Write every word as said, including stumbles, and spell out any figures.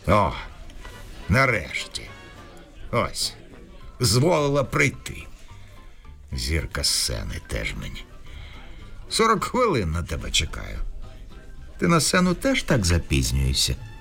О, нарешті. Ось, зволила прийти. Зірка сцени теж мені. Сорок хвилин на тебе чекаю. Ти на сцену теж так запізнюєшся?